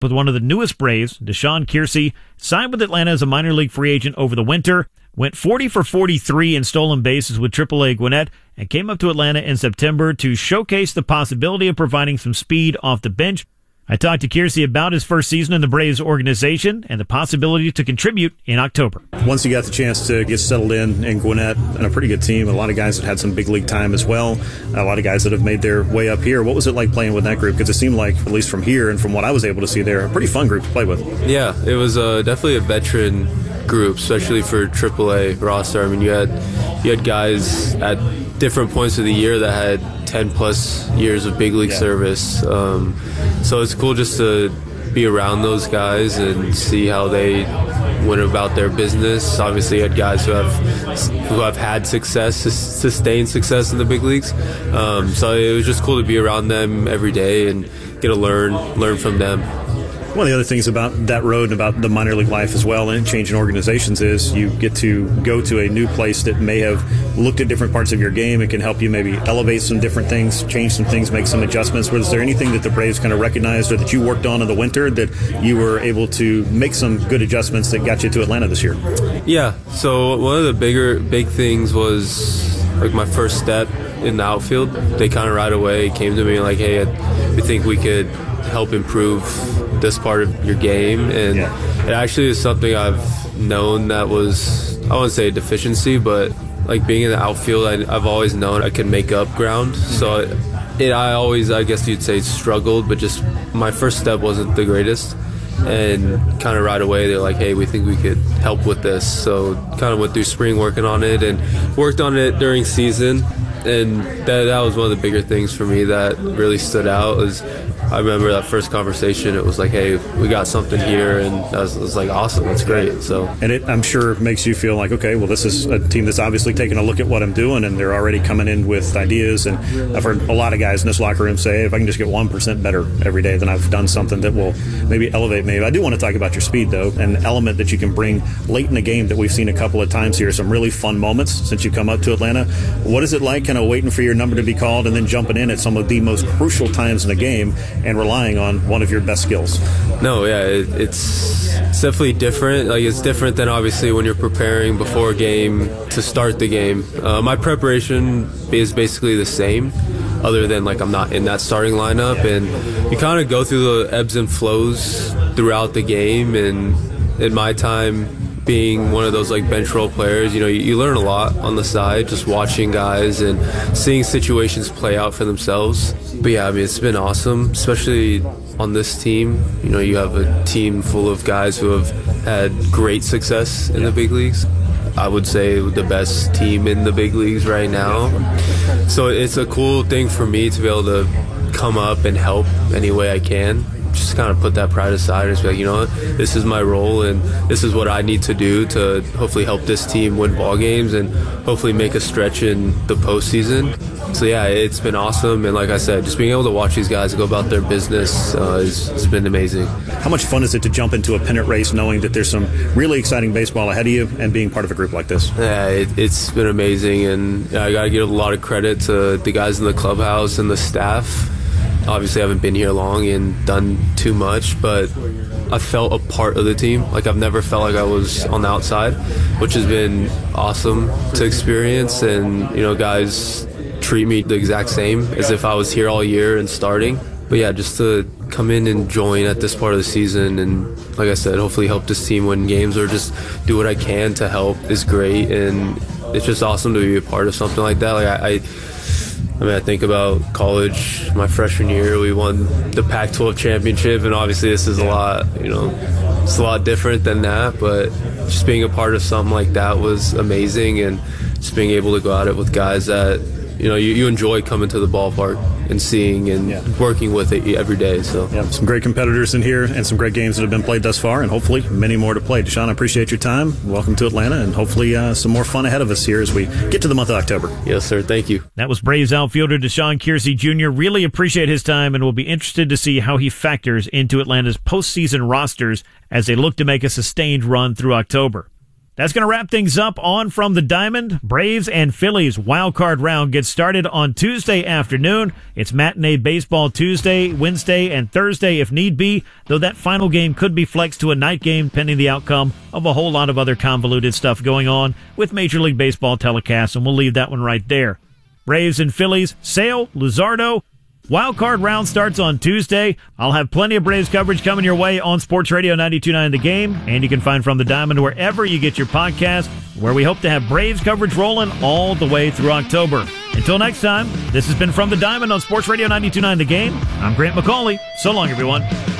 with one of the newest Braves, Deshaun Kiersey, signed with Atlanta as a minor league free agent over the winter, went 40 for 43 in stolen bases with AAA Gwinnett, and came up to Atlanta in September to showcase the possibility of providing some speed off the bench. I talked to Kiersey about his first season in the Braves organization and the possibility to contribute in October. Once you got the chance to get settled in Gwinnett and a pretty good team, a lot of guys that had some big league time as well, a lot of guys that have made their way up here. What was it like playing with that group? Because it seemed like, at least from here and from what I was able to see there, a pretty fun group to play with. Yeah, it was definitely a veteran group, especially for AAA roster. I mean, you had guys at different points of the year that had 10 plus years of big league service. So it's cool just to be around those guys and see how they went about their business. Obviously, you had guys who have had success, sustained success in the big leagues. So it was just cool to be around them every day and get to learn from them. One of the other things about that road and about the minor league life as well and changing organizations is you get to go to a new place that may have looked at different parts of your game. It can help you maybe elevate some different things, change some things, make some adjustments. Was there anything that the Braves kind of recognized or that you worked on in the winter that you were able to make some good adjustments that got you to Atlanta this year? Yeah, so one of the big things was like my first step in the outfield. They kind of right away came to me like, hey, we think we could help improve this part of your game, and it actually is something I've known that was, I wouldn't say a deficiency, but like being in the outfield, I've always known I could make up ground. So I always, I guess you'd say, struggled, but just my first step wasn't the greatest, and kind of right away they're like, hey, we think we could help with this. So kind of went through spring working on it and worked on it during season, and that was one of the bigger things for me that really stood out. Was I remember that first conversation, it was like, hey, we got something here, and I was like, awesome, that's great. So, and it, I'm sure, makes you feel like, okay, well, this is a team that's obviously taking a look at what I'm doing, and they're already coming in with ideas. And I've heard a lot of guys in this locker room say, hey, if I can just get 1% better every day, then I've done something that will maybe elevate me. I do want to talk about your speed, though, an element that you can bring late in the game that we've seen a couple of times here, some really fun moments since you come up to Atlanta. What is it like kind of waiting for your number to be called and then jumping in at some of the most crucial times in the game and relying on one of your best skills? No, yeah, it's definitely different. Like, it's different than obviously when you're preparing before a game to start the game. My preparation is basically the same, other than like I'm not in that starting lineup, and you kind of go through the ebbs and flows throughout the game. And in my time being one of those like bench role players, you learn a lot on the side, just watching guys and seeing situations play out for themselves. But yeah, I mean, it's been awesome, especially on this team. You have a team full of guys who have had great success in the big leagues. I would say the best team in the big leagues right now. So it's a cool thing for me to be able to come up and help any way I can. Just kind of put that pride aside and just be like, you know what, this is my role and this is what I need to do to hopefully help this team win ball games and hopefully make a stretch in the postseason. So yeah, it's been awesome, and like I said, just being able to watch these guys go about their business has been amazing. How much fun is it to jump into a pennant race knowing that there's some really exciting baseball ahead of you and being part of a group like this? Yeah, it's been amazing, and I got to give a lot of credit to the guys in the clubhouse and the staff. Obviously, I haven't been here long and done too much, but I felt a part of the team. Like, I've never felt like I was on the outside, which has been awesome to experience. And, guys treat me the exact same as if I was here all year and starting. But yeah, just to come in and join at this part of the season and, like I said, hopefully help this team win games or just do what I can to help is great. And it's just awesome to be a part of something like that. Like, I think about college, my freshman year, we won the Pac-12 championship, and obviously this is a lot, it's a lot different than that, but just being a part of something like that was amazing, and just being able to go at it with guys that, you enjoy coming to the ballpark and seeing and working with it every day. So some great competitors in here and some great games that have been played thus far, and hopefully many more to play. Deshaun, I appreciate your time. Welcome to Atlanta, and hopefully some more fun ahead of us here as we get to the month of October. Yes, sir. Thank you. That was Braves outfielder Deshaun Kiersey Jr. Really appreciate his time, and will be interested to see how he factors into Atlanta's postseason rosters as they look to make a sustained run through October. That's going to wrap things up on From the Diamond. Braves and Phillies wild card round gets started on Tuesday afternoon. It's matinee baseball Tuesday, Wednesday, and Thursday if need be, though that final game could be flexed to a night game pending the outcome of a whole lot of other convoluted stuff going on with Major League Baseball telecasts, and we'll leave that one right there. Braves and Phillies, Sale, Luzardo. Wild card round starts on Tuesday. I'll have plenty of Braves coverage coming your way on Sports Radio 92.9 The Game, and you can find From the Diamond wherever you get your podcast, where we hope to have Braves coverage rolling all the way through October. Until next time, this has been From the Diamond on Sports Radio 92.9 The Game. I'm Grant McCauley. So long, everyone.